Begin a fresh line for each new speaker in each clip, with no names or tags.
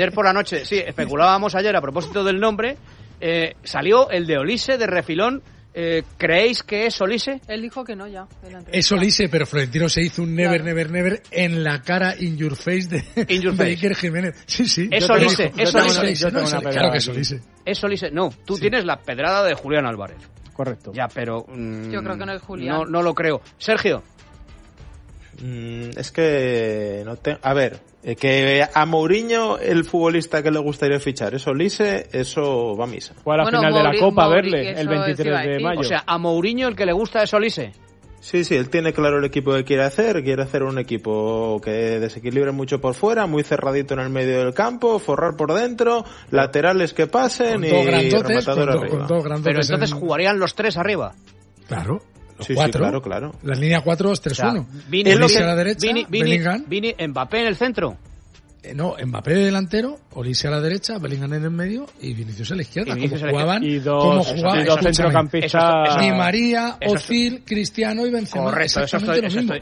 Ayer por la noche, sí, especulábamos ayer a propósito del nombre, salió el de Olise de refilón. ¿Creéis que es Olise?
Él dijo que no ya.
Es Olise, pero Florentino se hizo un never, claro, never en la cara in your face de Iker Jiménez. Sí.
Es Olise, es Olise.
Claro que es Olise.
Es Olise. No, tú tienes la pedrada de Julián Álvarez.
Correcto.
Ya, pero...
yo creo que no es Julián.
No lo creo. Sergio.
Es que... A ver, que a Mourinho el futbolista que le gustaría fichar es Olise, eso va a misa.
Fue a la final de la Copa a verle el 23 de mayo.
O sea, a Mourinho el que le gusta es Olise.
Sí, él tiene claro el equipo que quiere hacer un equipo que desequilibre mucho por fuera, muy cerradito en el medio del campo, forrar por dentro, laterales que pasen y rematador arriba.
Pero entonces jugarían los tres arriba.
Claro.
Sí, claro.
La línea 4-3-1. O sea,
Vini
a la derecha,
Bellingham. Vini, Mbappé en el centro.
No, Mbappé de delantero, Olise a la derecha, Bellingham en el medio y Vinicius a la izquierda.
Y dos centrocampistas.
Di María, Ozil, Cristiano y Benzema.
Correcto, eso estoy diciendo.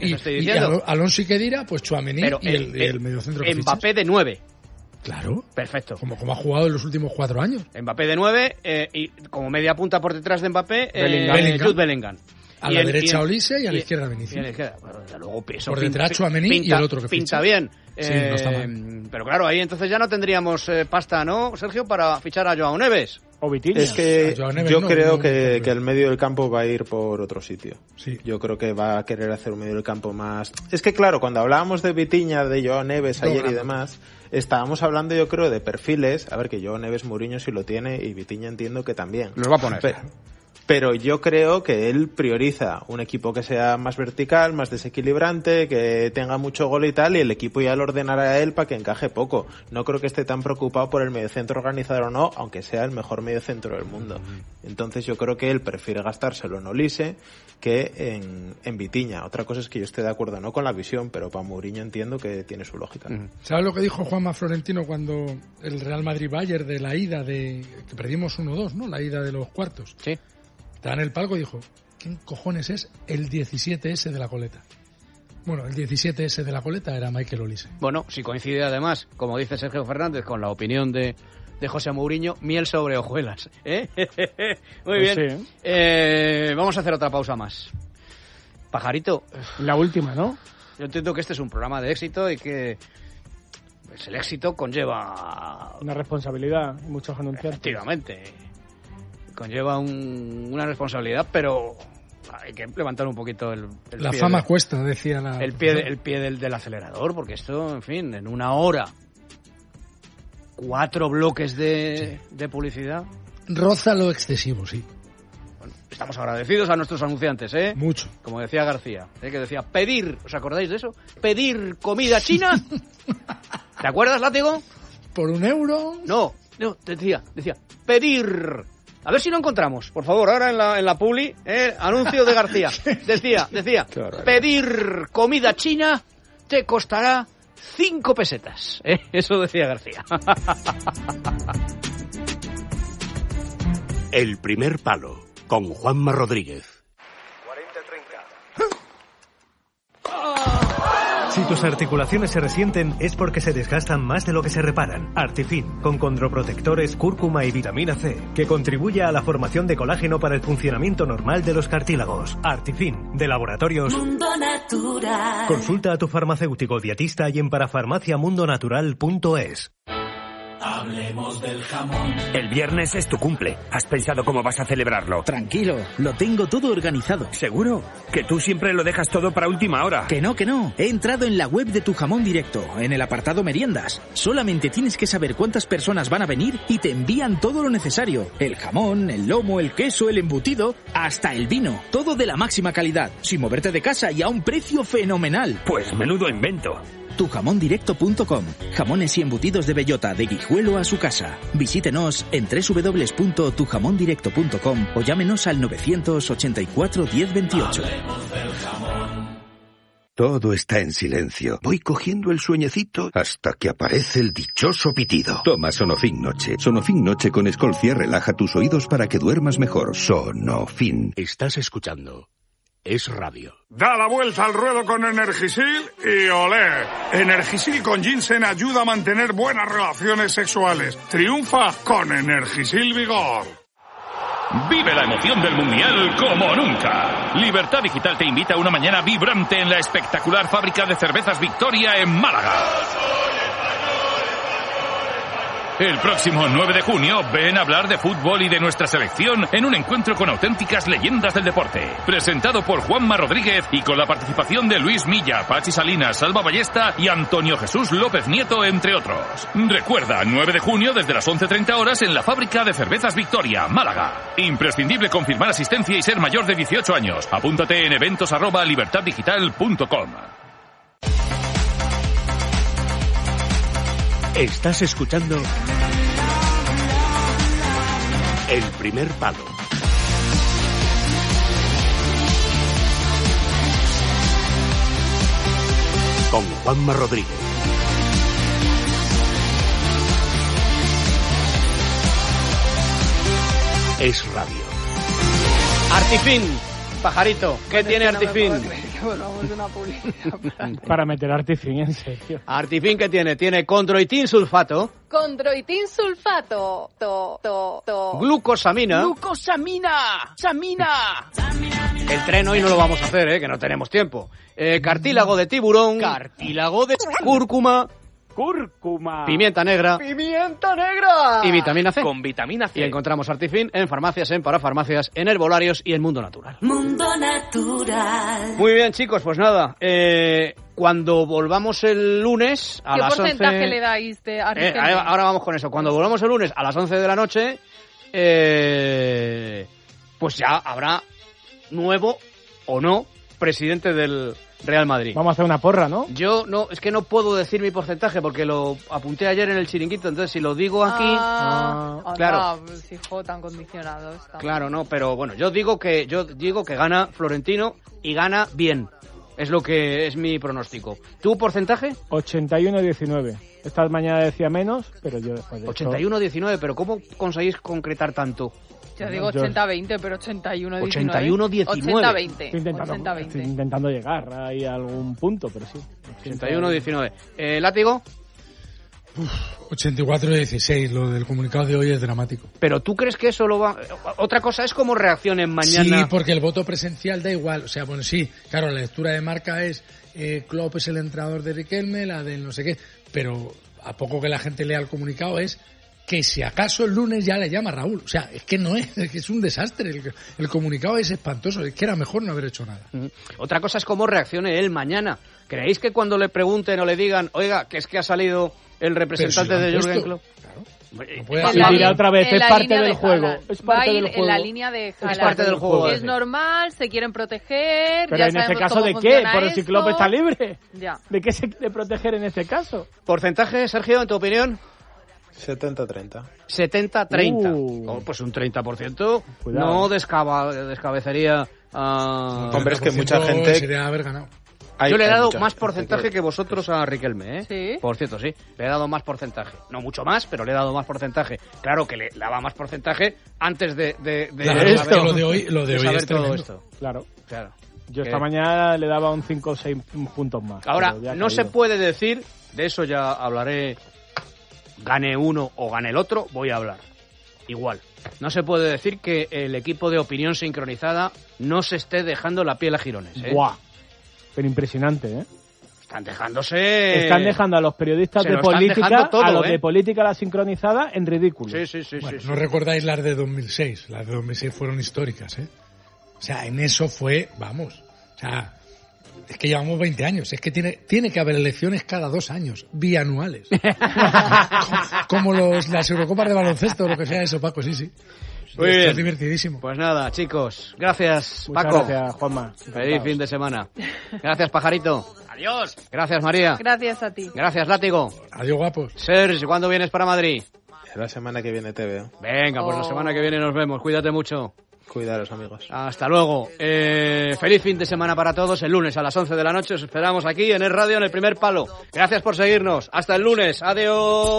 Y Alonso y Khedira, pues Tchouaméni y el mediocentro que
Mbappé
fichas.
de 9.
Claro.
Perfecto.
Como ha jugado en los últimos 4 años.
Mbappé de 9 y como media punta por detrás de Mbappé, Jude Bellingham.
A la derecha Olise y a la izquierda Vinicius.
Y a la izquierda, bueno, luego eso
por detrás Tchouaméni y el otro que
pinta bien.
Sí, no está mal.
Pero claro, ahí entonces ya no tendríamos pasta, ¿no, Sergio, para fichar a Joao Neves?
O Vitinha.
Es que yo creo que el medio del campo va a ir por otro sitio.
Sí.
Yo creo que va a querer hacer un medio del campo más... Es que claro, cuando hablábamos de Vitinha, de Joao Neves ayer y demás, estábamos hablando yo creo de perfiles. A ver, que Joao Neves Mourinho sí lo tiene y Vitinha entiendo que también.
Los va a poner.
Pero yo creo que él prioriza un equipo que sea más vertical, más desequilibrante, que tenga mucho gol y tal, y el equipo ya lo ordenará a él para que encaje poco. No creo que esté tan preocupado por el mediocentro organizado o no, aunque sea el mejor mediocentro del mundo. Entonces yo creo que él prefiere gastárselo en Olise que en Vitinha. Otra cosa es que yo esté de acuerdo no con la visión, pero para Mourinho entiendo que tiene su lógica.
¿Sabes lo que dijo Juanma Florentino cuando el Real Madrid-Bayern de la ida que perdimos 1-2, ¿no? La ida de los cuartos.
Sí.
Estaba en el palco y dijo, ¿quién cojones es el 17S de la coleta? Bueno, el 17S de la coleta era Michael Olise.
Bueno, si coincide además, como dice Sergio Fernández, con la opinión de José Mourinho, miel sobre hojuelas. Muy bien. Sí. Vamos a hacer otra pausa más. Pajarito.
La última, ¿no?
Yo entiendo que este es un programa de éxito y que pues, el éxito conlleva...
una responsabilidad, muchos anunciantes.
Efectivamente. Conlleva una responsabilidad, pero hay que levantar un poquito el
la
pie.
Fama cuesta, decía la...
El pie del acelerador, porque esto, en fin, en una hora, 4 bloques de publicidad.
Roza lo excesivo, sí.
Bueno, estamos agradecidos a nuestros anunciantes, ¿eh?
Mucho.
Como decía García, que decía, pedir, ¿os acordáis de eso? Pedir comida china. ¿Te acuerdas, Látigo?
¿Por €1?
No, decía, pedir... A ver si lo encontramos, por favor, ahora en la publi, anuncio de García. Decía, pedir comida china te costará 5 pesetas. Eso decía García.
El primer palo, con Juanma Rodríguez.
Si tus articulaciones se resienten es porque se desgastan más de lo que se reparan. Artifin, con condroprotectores, cúrcuma y vitamina C, que contribuye a la formación de colágeno para el funcionamiento normal de los cartílagos. Artifin, de Laboratorios
Mundo Natural.
Consulta a tu farmacéutico dietista y en parafarmaciamundonatural.es.
Hablemos del jamón.
El viernes es tu cumple. ¿Has pensado cómo vas a celebrarlo?
Tranquilo, lo tengo todo organizado.
¿Seguro? Que tú siempre lo dejas todo para última hora.
Que no. He entrado en la web de Tu Jamón Directo, en el apartado meriendas. Solamente tienes que saber cuántas personas van a venir y te envían todo lo necesario. El jamón, el lomo, el queso, el embutido, hasta el vino. Todo de la máxima calidad, sin moverte de casa y a un precio fenomenal.
Pues menudo invento.
Tujamondirecto.com. Jamones y embutidos de bellota, de Guijuelo a su casa. Visítenos en www.tujamondirecto.com o llámenos al 984 1028.
Todo está en silencio. Voy cogiendo el sueñecito hasta que aparece el dichoso pitido. Toma Sonofin Noche. Sonofin Noche con Escolcia relaja tus oídos para que duermas mejor. Sonofin.
Estás escuchando es radio.
Da la vuelta al ruedo con Energisil y olé. Energisil con ginseng ayuda a mantener buenas relaciones sexuales. Triunfa con Energisil Vigor.
Vive la emoción del Mundial como nunca. Libertad Digital te invita a una mañana vibrante en la espectacular fábrica de cervezas Victoria en Málaga. El próximo 9 de junio, ven a hablar de fútbol y de nuestra selección en un encuentro con auténticas leyendas del deporte. Presentado por Juanma Rodríguez y con la participación de Luis Milla, Pachi Salinas, Salva Ballesta y Antonio Jesús López Nieto, entre otros. Recuerda, 9 de junio desde las 11:30 horas en la fábrica de cervezas Victoria, Málaga. Imprescindible confirmar asistencia y ser mayor de 18 años. Apúntate en eventos@libertaddigital.com.
Estás escuchando El Primer Palo. Con Juanma Rodríguez. Es radio.
Artifin, pajarito, ¿qué tiene Artifin?
Para meter Artifin, en serio.
Artifin, ¿qué tiene? Tiene condroitin sulfato.
Condroitin sulfato.
Glucosamina.
Samina.
El tren hoy no lo vamos a hacer, que no tenemos tiempo. Cartílago de tiburón.
Cartílago de
cúrcuma. Pimienta negra. Y vitamina C.
Con vitamina C.
Y encontramos Artifin en farmacias, en parafarmacias, en herbolarios y en Mundo Natural.
Mundo Natural.
Muy bien, chicos, pues nada. Cuando volvamos el lunes a las 11...
¿Qué porcentaje le dais de Artifin?
Ahora vamos con eso. Cuando volvamos el lunes a las 11 de la noche, pues ya habrá nuevo o no presidente del Real Madrid.
Vamos a hacer una porra, ¿no?
Yo no, es que no puedo decir mi porcentaje porque lo apunté ayer en el chiringuito, entonces si lo digo aquí... claro.
Si juego tan condicionado está.
Claro, no, pero bueno, yo digo que gana Florentino y gana bien. Es lo que es mi pronóstico. ¿Tu porcentaje?
81-19. Esta mañana decía menos, pero yo después de
81-19, pero ¿cómo conseguís concretar tanto?
Yo digo 80-20, pero 81-19.
81-19.
80-20.
Estoy intentando llegar ahí a algún punto, pero sí.
81-19. ¿Látigo?
84-16. Lo del comunicado de hoy es dramático.
¿Pero tú crees que eso lo va...? Otra cosa es cómo reaccionen mañana.
Sí, porque el voto presencial da igual. O sea, bueno, sí, claro, la lectura de marca es Klopp es el entrenador de Riquelme, la del no sé qué, pero a poco que la gente lea el comunicado es que si acaso el lunes ya le llama Raúl. O sea, es que no es que es un desastre. El comunicado es espantoso. Es que era mejor no haber hecho nada.
Otra cosa es cómo reaccione él mañana. ¿Creéis que cuando le pregunten o le digan, oiga, que es que ha salido el representante de Jürgen Klopp?
Claro.
Y dirá otra vez, es parte del juego. Es
Va a
parte
ir
del juego.
en la línea de Haaland.
Es parte del juego.
Es normal, se quieren proteger.
Pero
ya
en ese caso, ¿de qué? Por el Klopp está libre.
Ya.
¿De qué se quiere proteger en ese caso?
¿Porcentaje, Sergio, en tu opinión?
70-30.
70-30. Pues un 30%.
Cuidado.
No descabecería a...
Hombre, es que mucha gente...
Sería haber ganado.
Yo le he dado más porcentaje que vosotros a Riquelme, ¿eh?
¿Sí?
Por cierto, sí. Le he dado más porcentaje. No mucho más, pero le he dado más porcentaje. Claro que le daba más porcentaje antes de
claro,
saber,
lo de hoy
saber
es
todo
tremendo.
esto.
Claro. Yo
Que-
esta mañana le daba un 5 o 6 puntos más.
Ahora,
pero ya ha
no se
caído.
puede decir, de eso ya hablaré, gane uno o gane el otro, voy a hablar. Igual. No se puede decir que el equipo de Opinión Sincronizada no se esté dejando la piel a jirones, ¿eh?
¡Guau! Pero impresionante, ¿eh?
Están dejándose...
Están dejando a los periodistas
Se
de
lo están
política,
dejando todo,
a los
¿eh?
de política la sincronizada, en ridículo.
Sí.
Bueno, no recordáis las de 2006. Las de 2006 fueron históricas, ¿eh? O sea, en eso fue, vamos, o sea, es que llevamos 20 años. Es que tiene que haber elecciones cada 2 años, bianuales. como las Eurocopas de baloncesto o lo que sea eso, Paco, sí.
Muy
Esto
bien.
es divertidísimo.
Pues nada, chicos. Gracias,
Muchas
Paco.
gracias, Juanma.
Feliz fin de semana. Gracias, Pajarito. Adiós. Gracias, María.
Gracias a ti.
Gracias, Látigo.
Adiós, guapos.
Serge, ¿cuándo vienes para Madrid?
La semana que viene te veo.
Venga, pues la semana que viene nos vemos. Cuídate mucho.
Cuidaros, amigos.
Hasta luego. Feliz fin de semana para todos. El lunes a las 11 de la noche os esperamos aquí en el radio en El Primer Palo. Gracias por seguirnos. Hasta el lunes. Adiós.